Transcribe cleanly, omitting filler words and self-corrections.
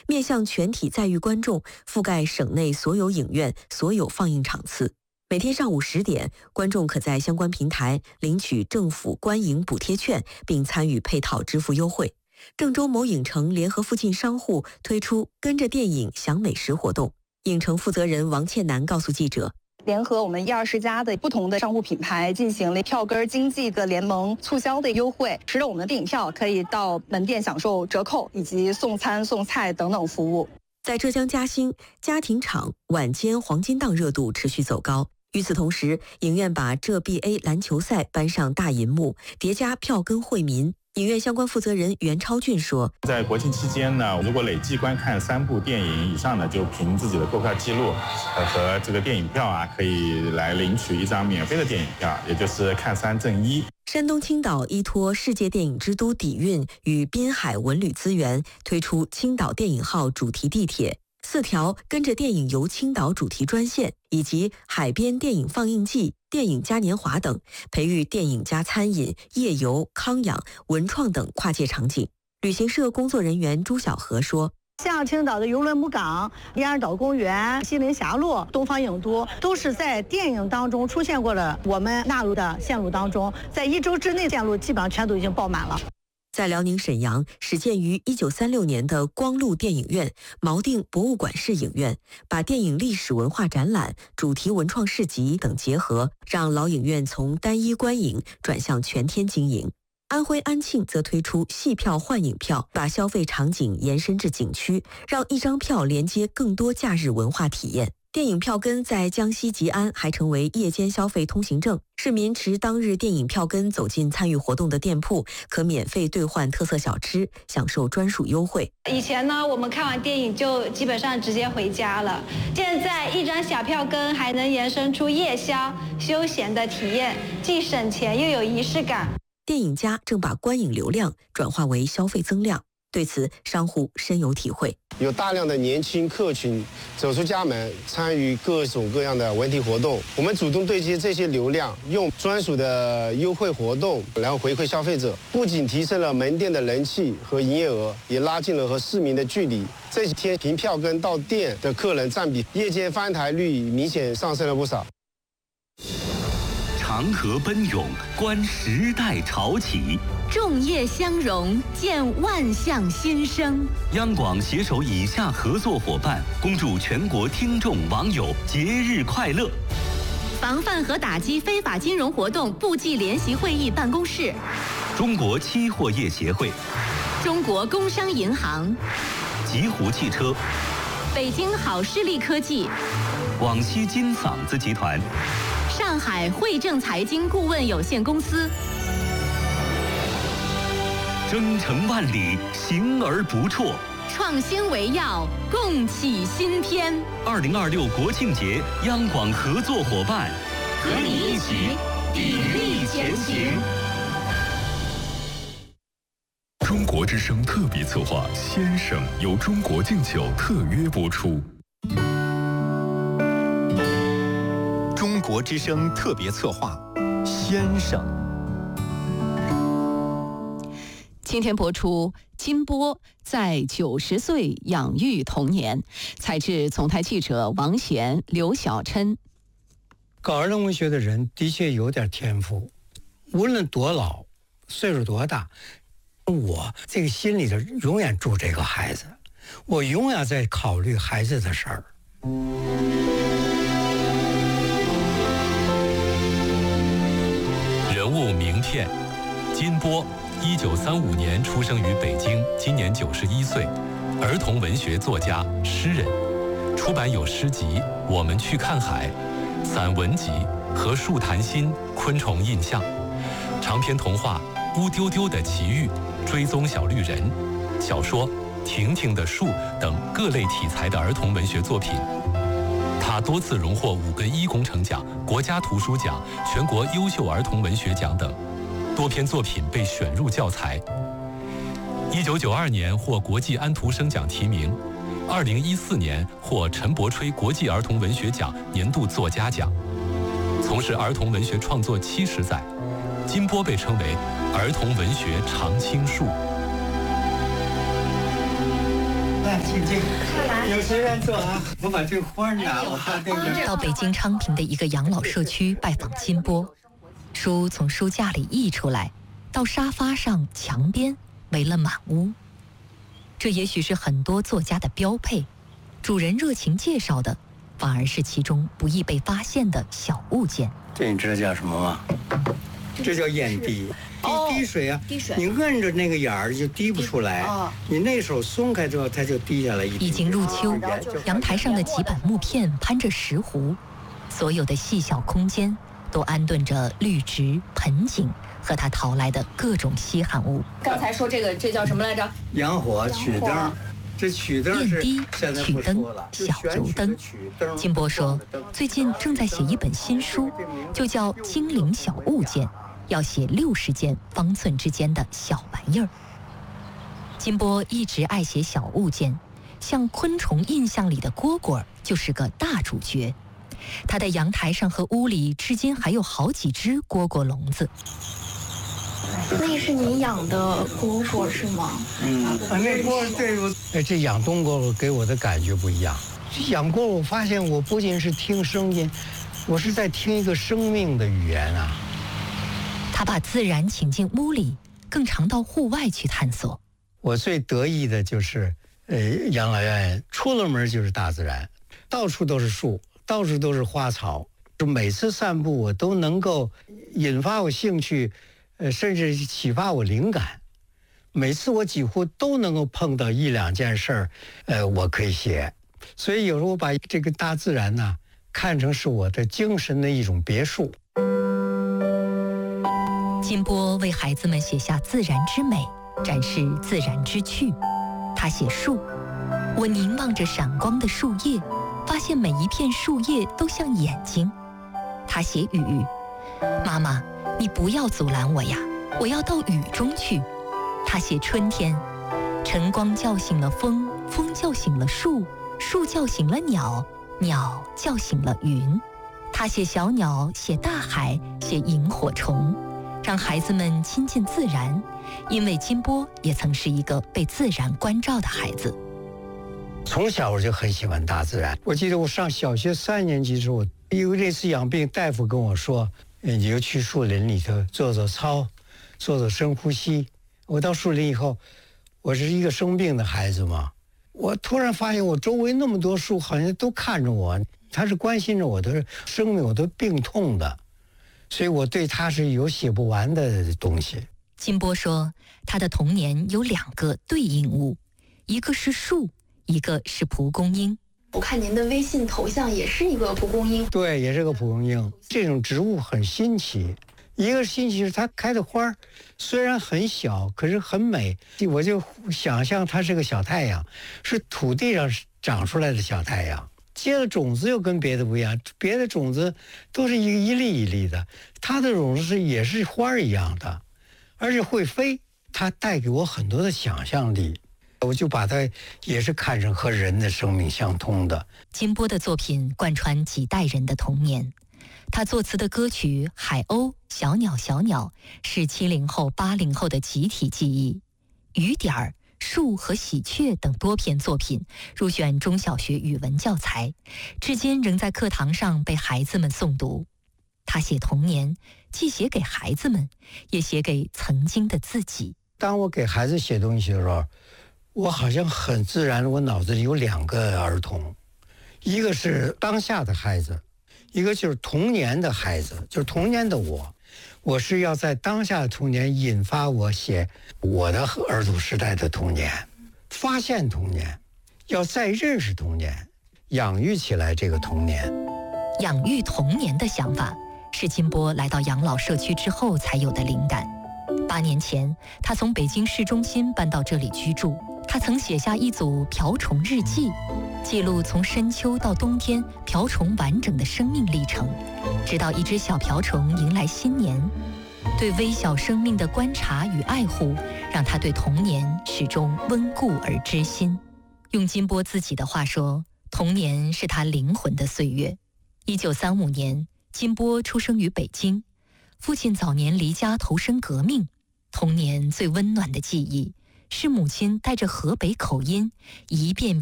面向全体在狱观众，覆盖省内所有影院、所有放映场次。每天上午10点，观众可在相关平台领取政府观影补贴券，并参与配套支付优惠。郑州某影城联合附近商户推出跟着电影享美食活动。影城负责人王倩楠告诉记者， 联合我们120家的不同的商户品牌进行了票根经济的联盟促销的优惠，使得我们的电影票可以到门店享受折扣以及送餐送菜等等服务。 在浙江嘉兴，家庭场晚间黄金档热度持续走高。与此同时，影院把浙 BA 篮球赛搬上大银幕，叠加票根惠民。影院相关负责人袁超俊说， 在国庆期间呢，如果累计观看3部电影以上呢，就凭自己的购票记录和这个电影票可以来领取1张免费的电影票，也就是看3赠1。 山东青岛依托世界电影之都底蕴与滨海文旅资源，推出青岛电影号主题地铁，4条跟着电影游青岛主题专线，以及海边电影放映季、电影嘉年华等，培育电影加餐饮、夜游、康养、文创等跨界场景。旅行社工作人员朱小河说， 像青岛的邮轮母港、延安岛公园、西林峡路、东方影都，都是在电影当中出现过的，我们纳入的线路当中，在1周之内线路基本上全都已经爆满了。 在辽宁沈阳，始建于1936年的光路电影院、锚定博物馆式影院，把电影历史文化展览、主题文创市集等结合，让老影院从单一观影转向全天经营。安徽安庆则推出戏票换影票，把消费场景延伸至景区，让1张票连接更多假日文化体验。电影票根在江西吉安还成为夜间消费通行证，市民持当日电影票根走进参与活动的店铺，可免费兑换特色小吃，享受专属优惠。 以前呢，我们看完电影就基本上直接回家了，现在1张小票根还能延伸出夜宵休闲的体验，既省钱又有仪式感。 电影家正把观影流量转化为消费增量，对此商户深有体会。 有大量的年轻客群走出家门，参与各种各样的文体活动。我们主动对接这些流量，用专属的优惠活动，然后回馈消费者，不仅提升了门店的人气和营业额，也拉近了和市民的距离。这几天凭票根到店的客人占比，夜间翻台率明显上升了不少。 长河奔涌，观时代潮起； 众业相融，见万象新生。 央广携手以下合作伙伴，恭祝全国听众网友节日快乐。 防范和打击非法金融活动部际联席会议办公室， 中国期货业协会， 中国工商银行， 极狐汽车， 北京好视力科技， 广西金嗓子集团， 上海汇正财经顾问有限公司。 征程万里，行而不辍。 创新为要，共启新篇。 2026国庆节，央广合作伙伴， 和你一起砥砺前行。 中国之声特别策划《先生》由中国敬酒特约播出。 中国之声特别策划《先生》。 今天播出金波在90岁养育童年，采自总台记者王贤、刘小琛。 搞儿童文学的人的确有点天赋，无论多老，岁数多大，我这个心里头永远住这个孩子，我永远在考虑孩子的事儿。 人物名片：金波，1935年出生于北京，今年91岁，儿童文学作家、诗人，出版有诗集《我们去看海》、散文集《和树谈心》、《昆虫印象》，长篇童话《乌丢丢的奇遇》、《追踪小绿人》，小说《婷婷的树》等各类题材的儿童文学作品。他多次荣获5个一工程奖、国家图书奖、全国优秀儿童文学奖等，多篇作品被选入教材。1992年获国际安徒生奖提名，2014年获陈伯吹国际儿童文学奖年度作家奖。从事儿童文学创作70载，金波被称为儿童文学常青树。 来，请进，有时间坐啊。我把这个花拿，我看那边。 到北京昌平的一个养老社区拜访金波，书从书架里溢出来，到沙发上、墙边围了满屋。这也许是很多作家的标配，主人热情介绍的，反而是其中不易被发现的小物件。 这你知道叫什么吗？这叫眼滴。滴水啊， 滴水， 你摁着那个眼儿就滴不出来，你那手松开之后，它就滴下来一滴。 已经入秋，阳台上的几板木片攀着石斛，所有的细小空间都安顿着绿植、盆景和他淘来的各种稀罕物。 刚才说这叫什么来着？ 洋火、曲灯。这曲灯是现在不说了， 小油灯。金波说，最近正在写一本新书，就叫《精灵小物件》。要写60件方寸之间的小玩意儿。金波一直爱写小物件，像昆虫印象里的蝈蝈就是个大主角。他的阳台上和屋里至今还有好几只蝈蝈笼子。 那是你养的蝈蝈是吗？ 那蝈这养冬蝈蝈给我的感觉不一样。养蝈蝈，我发现我不仅是听声音，我是在听一个生命的语言啊。 他把自然请进屋里，更常到户外去探索。 我最得意的就是养老院出了门就是大自然，到处都是树，到处都是花草。就每次散步我都能够引发我兴趣，甚至启发我灵感。每次我几乎都能够碰到1、2件事儿，我可以写。所以有时候我把这个大自然呢，看成是我的精神的一种别墅。 金波为孩子们写下自然之美，展示自然之趣。他写树，我凝望着闪光的树叶，发现每一片树叶都像眼睛。他写雨，妈妈，你不要阻拦我呀，我要到雨中去。他写春天，晨光叫醒了风，风叫醒了树，树叫醒了鸟，鸟叫醒了云。他写小鸟，写大海，写萤火虫，让孩子们亲近自然，因为金波也曾是一个被自然关照的孩子。 从小我就很喜欢大自然。我记得我上小学3年级的时候，因为这次养病，大夫跟我说，你就去树林里头做做操，做做深呼吸。我到树林以后，我是一个生病的孩子嘛，我突然发现我周围那么多树好像都看着我，他是关心着我的生命，我的病痛的，所以我对他是有写不完的东西。 金波说，他的童年有2个对应物，一个是树，一个是蒲公英。 我看您的微信头像也是一个蒲公英。 对，也是个蒲公英。这种植物很新奇，一个新奇是它开的花虽然很小，可是很美。我就想象它是个小太阳，是土地上长出来的小太阳。接了种子又跟别的不一样，别的种子都是一粒一粒的，它的种子也是花一样的，而且会飞。它带给我很多的想象力，我就把它也是看成和人的生命相通的。 金波的作品贯穿几代人的童年，他作词的歌曲《海鸥》《小鸟小鸟》是70后、80后的集体记忆。雨点儿、树和喜鹊等多篇作品入选中小学语文教材，至今仍在课堂上被孩子们诵读。他写童年，既写给孩子们，也写给曾经的自己。 当我给孩子写东西的时候，我好像很自然，我脑子里有2个儿童，一个是当下的孩子，一个就是童年的孩子，就是童年的我。我是要在当下的童年引发我写我的儿童时代的童年，发现童年，要再认识童年，养育起来这个童年。 养育童年的想法是金波来到养老社区之后才有的灵感。8年前，他从北京市中心搬到这里居住。他曾写下一组瓢虫日记，记录从深秋到冬天瓢虫完整的生命历程，直到一只小瓢虫迎来新年。对微小生命的观察与爱护，让他对童年始终温故而知新。用金波自己的话说，童年是他灵魂的岁月。1935年，金波出生于北京，父亲早年离家投身革命，童年最温暖的记忆是母亲带着河北口音，一遍遍